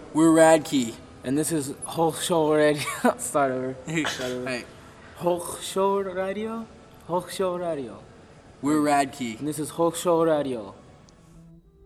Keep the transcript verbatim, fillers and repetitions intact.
We're Radkey. And this is Hochschul Radio. Start over. Start over. Hey, Hochschul Radio? Hochschul Radio. we're Radkey. And this is Hochschul Radio.